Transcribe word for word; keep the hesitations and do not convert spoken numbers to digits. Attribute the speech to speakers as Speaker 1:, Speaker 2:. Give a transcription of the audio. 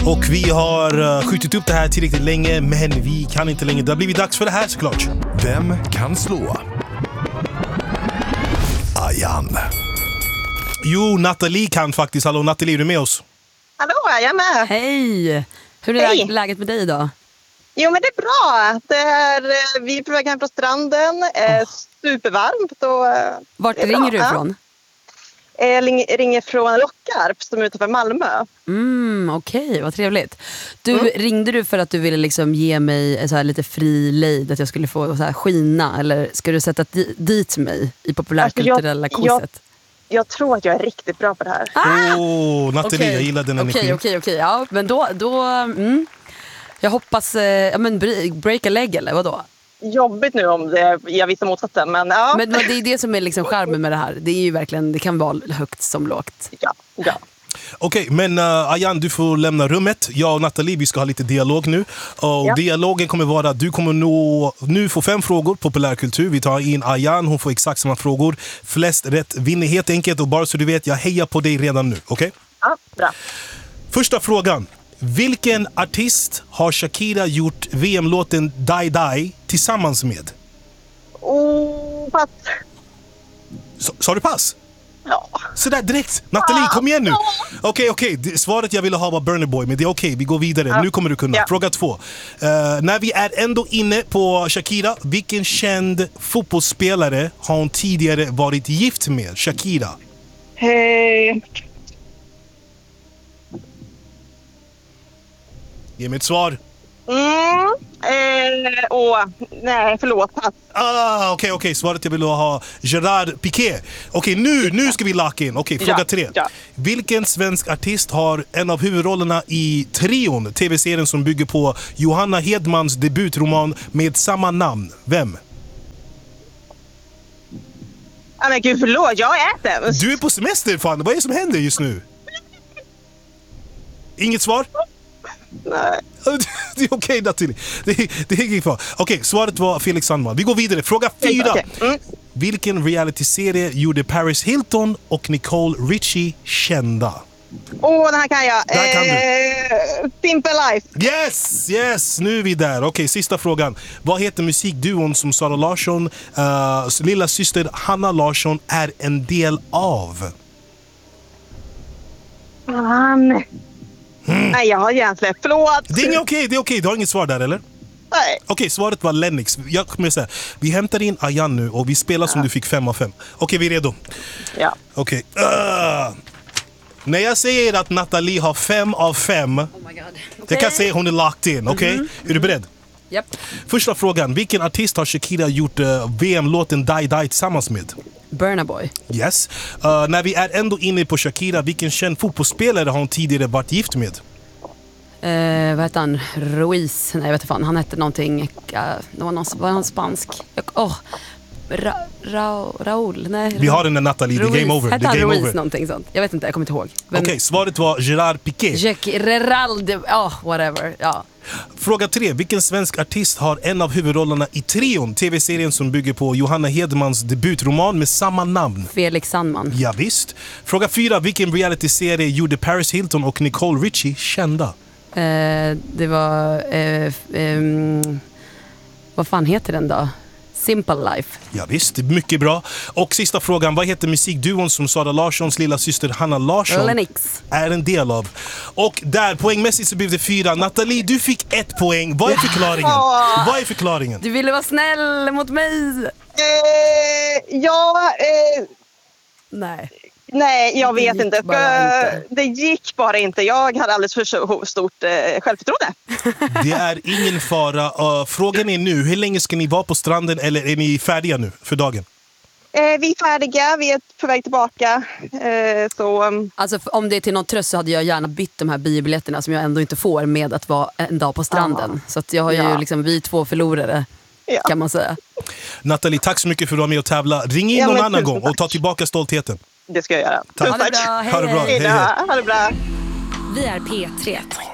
Speaker 1: Och vi har uh, skjutit upp det här tillräckligt länge, men vi kan inte längre. Det har blivit dags för det här såklart.
Speaker 2: Vem kan slå? Ayan.
Speaker 1: Jo, Nathalie kan faktiskt. Hallå Nathalie, är du med oss?
Speaker 3: Hallå, jag är med.
Speaker 4: Hej! Hur är
Speaker 3: Hej.
Speaker 4: läget med dig idag?
Speaker 3: Jo, men det är bra. Det är, vi är på väg hem från stranden. Eh, supervarmt. Och, eh,
Speaker 4: Vart
Speaker 3: det är
Speaker 4: ringer
Speaker 3: bra.
Speaker 4: du ifrån?
Speaker 3: Ja. Jag ling- ringer från Lockarp som är utanför Malmö.
Speaker 4: Mm, okej, okay, vad trevligt. Du,
Speaker 3: Mm.
Speaker 4: ringde du för att du ville liksom ge mig så här lite fri lejd, att jag skulle få så här skina? Eller ska du sätta di- dit mig i populärkulturella
Speaker 3: Alltså, jag-
Speaker 4: quizet?
Speaker 3: Jag tror att jag är riktigt bra på det här.
Speaker 1: Åh, oh, Nathalie,
Speaker 4: Okej.
Speaker 1: jag gillar den energin.
Speaker 4: Okej, okej, okej. Ja, men då... då mm. Jag hoppas... Eh, ja, men bre- break a leg, eller vadå?
Speaker 3: Jobbigt nu om det, jag visar motsatsen, men ja.
Speaker 4: Men, men det är det som är liksom charmen med det här. Det är ju verkligen... Det kan vara högt som lågt.
Speaker 3: Ja, ja.
Speaker 1: Okej, men uh, Ayan, du får lämna rummet. Jag och Nathalie, vi ska ha lite dialog nu. Och
Speaker 3: Ja.
Speaker 1: dialogen kommer vara att du kommer nå, nu få fem frågor, populärkultur. Vi tar in Ayan, hon får exakt samma frågor. Flest rätt vinner helt enkelt. Och bara så du vet, jag hejar på dig redan nu, okej? Okay?
Speaker 3: Ja, bra.
Speaker 1: Första frågan. Vilken artist har Shakira gjort V M-låten Die Die tillsammans med?
Speaker 3: Oh, pass.
Speaker 1: Så, sa du pass?
Speaker 3: Ja.
Speaker 1: Så där direkt. Nathalie, kom igen nu. Okej, okej. Det- Svaret jag ville ha var Burna Boy, men det är okej. Vi går vidare.
Speaker 3: Ja.
Speaker 1: Nu kommer du kunna.
Speaker 3: Ja.
Speaker 1: Fråga två. Uh, när vi är ändå inne på Shakira, vilken känd fotbollsspelare har hon tidigare varit gift med? Shakira.
Speaker 3: Hej.
Speaker 1: Ge mig ett svar.
Speaker 3: Mm. Eh, åh, nej, förlåt. Pass.
Speaker 1: Ah, okej, okej. Svaret jag ville ha Gerard Piqué. Okej, nu, nu ska vi lacka in. Okej, fråga
Speaker 3: Ja,
Speaker 1: tre.
Speaker 3: ja.
Speaker 1: Vilken svensk artist har en av huvudrollerna i Trion, tv-serien som bygger på Johanna Hedmans debutroman med samma namn? Vem?
Speaker 3: Ja, men gud, förlåt. Jag är sämst.
Speaker 1: Du är på semester, fan. Vad är det som händer just nu? Inget svar?
Speaker 3: Nej.
Speaker 1: Det är okej, Nathalie. Det är, det är inget kvar. Okej, svaret var Felix Sandman. Vi går vidare. Fråga fyra.
Speaker 3: Okej, mm.
Speaker 1: Vilken realityserie gjorde Paris Hilton och Nicole Richie kända?
Speaker 3: Åh, den här kan jag.
Speaker 1: Det här kan du.
Speaker 3: Eh, Simple Life.
Speaker 1: Yes, yes, nu är vi där. Okej, sista frågan. Vad heter musikduon som Sara Larsson, uh, lilla syster Hanna Larsson är en del av?
Speaker 3: Fan. Mm. Nej, jag har egentligen. Förlåt.
Speaker 1: Det är inget okej, det är okej. Du har inget svar där, eller?
Speaker 3: Nej.
Speaker 1: Okej, svaret var Lennox. Jag kommer säga, vi hämtar in Ayan nu och vi spelar som du fick fem av fem. Okej, vi är redo.
Speaker 3: Ja.
Speaker 1: Okej. Uh, när jag säger att Nathalie har fem av fem,
Speaker 4: Oh my God.
Speaker 1: jag kan säga hon är locked in, okej?
Speaker 4: Mm-hmm.
Speaker 1: Är du beredd?
Speaker 4: Japp.
Speaker 1: Första frågan, vilken artist har Shakira gjort uh, V M-låten Die Die tillsammans med?
Speaker 4: Burna Boy.
Speaker 1: Yes. Uh, när vi är ändå inne på Shakira, vilken känd fotbollsspelare har hon tidigare varit gift med?
Speaker 4: Eh, vad heter han? Ruiz? Nej, jag vet inte fan. Han hette någonting... Uh, det var någon, var han spansk? Åh... Oh. Ra, Ra, Raul? Nej.
Speaker 1: Vi har den där Nathalie, det är game over.
Speaker 4: Hette
Speaker 1: Det är
Speaker 4: han
Speaker 1: game
Speaker 4: Ruiz
Speaker 1: over.
Speaker 4: någonting sånt? Jag vet inte, jag kommer inte ihåg.
Speaker 1: Okej, svaret var Gerard Piqué.
Speaker 4: Jacques Reralde... Ja, oh, whatever. Ja.
Speaker 1: Fråga tre. Vilken svensk artist har en av huvudrollerna i Trion, tv-serien som bygger på Johanna Hedmans debutroman med samma namn?
Speaker 4: Felix Sandman.
Speaker 1: Ja, visst. Fråga fyra. Vilken realityserie gjorde Paris Hilton och Nicole Richie kända?
Speaker 4: Eh, det var... Eh, ehm, vad fan heter den då? Simple Life.
Speaker 1: Ja, visst, mycket bra. Och sista frågan. Vad heter musikduon som Sara Larssons lilla syster Hanna Larsson
Speaker 4: Lennox.
Speaker 1: är en del av? Och där, poängmässigt så blev det fyra. Nathalie, du fick ett poäng. Vad är förklaringen? Vad är förklaringen?
Speaker 4: Du ville vara snäll mot mig.
Speaker 3: Eh, ja, eh,
Speaker 4: Nej.
Speaker 3: nej, jag
Speaker 4: Det
Speaker 3: vet
Speaker 4: gick
Speaker 3: inte. Ska,
Speaker 4: bara inte.
Speaker 3: Det gick bara inte. Jag hade alldeles för så- stort eh, självförtroende.
Speaker 1: Det är ingen fara. Uh, frågan är nu, hur länge ska ni vara på stranden eller är ni färdiga nu för dagen?
Speaker 3: Eh, vi är färdiga. Vi är på väg tillbaka. Eh, så... um,
Speaker 4: Alltså f- om det är till någon tröst så hade jag gärna bytt de här biobiljetterna som jag ändå inte får med att vara en dag på stranden. Så att jag har ju
Speaker 3: Ja.
Speaker 4: liksom, vi två förlorare
Speaker 3: Ja.
Speaker 4: kan man säga.
Speaker 1: Nathalie, tack så mycket för att du var med och tävla. Ring in
Speaker 3: Ja,
Speaker 1: någon
Speaker 3: men
Speaker 1: annan
Speaker 3: tusen
Speaker 1: gång och
Speaker 3: tack.
Speaker 1: ta tillbaka stoltheten.
Speaker 3: Det ska jag göra.
Speaker 1: Tack.
Speaker 4: Ha det bra, hej,
Speaker 1: Ha det bra.
Speaker 4: hej.
Speaker 3: Hej då. Ha det bra.
Speaker 5: Vi är P tre.